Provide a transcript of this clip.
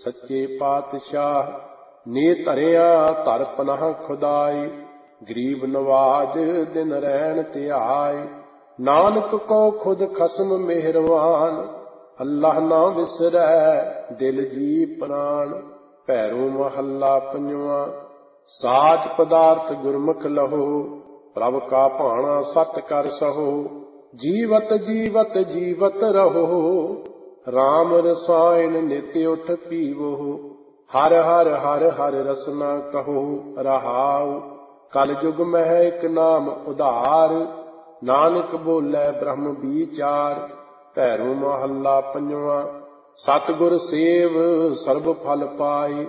ਸੱਚੇ ਪਾਤਸ਼ਾਹ। ਨੇ ਧਰਿਆ ਧਰ ਪਨਾਹ ਖੁਦਾਈ, ਗਰੀਬ ਨਵਾਜ ਦਿਨ ਰਹਿਣ ਧਿਆਏ। ਨਾਨਕ ਕੋ ਖੁਦ ਖਸਮ ਮਿਹਰਵਾਨ, ਅੱਲਾਹ ਨਾ ਵਿਸਰੈ ਦਿਲ ਜੀ ਪ੍ਰਾਣ। ਭੈਰੋ ਮਹੱਲਾ ਪੰਜਵਾਂ। ਸਾਚ ਪਦਾਰਥ ਗੁਰਮੁਖ ਲਹੋ, ਪ੍ਰਭ ਕਾ ਭਾਣਾ ਸਤ ਕਰ ਸਹੋ। ਜੀਵਤ ਜੀਵਤ ਜੀਵਤ ਰਹੋ, ਰਾਮ ਰਸਾਇਣ ਨਿਤ ਉਠ ਪੀਵੋ। ਹਰ ਹਰ ਹਰ ਹਰ ਰਸਨਾ ਕਹੋ ਰਹਾਉ, ਕਲ ਯੁਗ ਮਹਿ ਇਕ ਨਾਮ ਉਧਾਰ। ਨਾਨਕ ਬੋਲੇ ਬ੍ਰਹਮ ਵਿਚਾਰ। ਭੈਰੋ ਮਹੱਲਾ ਪੰਜਵਾਂ। ਸਤਿਗੁਰ ਸੇਵ ਸਰਬ ਫਲ ਪਾਏ,